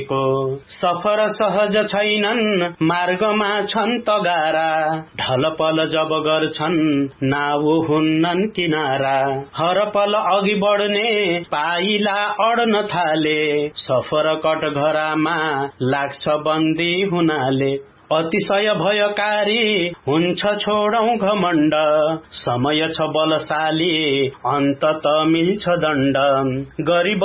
सफर सहज छैनन् मार्गमा छन् तगारा ढलपल जब गर्छन् नाउ हुन्नन् किनारा हरपल अघि बढ्ने पाइला अड्न थाले सफर कटघरामा लाग्छ बन्दी हुनाले अतिशय भयकारी हुन्छ छोडौं घमण्ड समय छ बलशाली अन्तत मिल्छ दण्ड गरीब